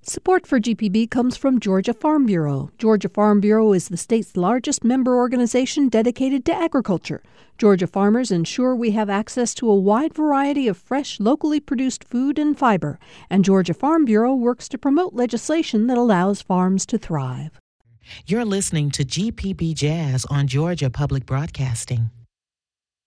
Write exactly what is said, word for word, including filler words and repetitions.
Support for G P B comes from Georgia Farm Bureau. Georgia Farm Bureau is the state's largest member organization dedicated to agriculture. Georgia farmers ensure we have access to a wide variety of fresh, locally produced food and fiber. And Georgia Farm Bureau works to promote legislation that allows farms to thrive. You're listening to G P B Jazz on Georgia Public Broadcasting.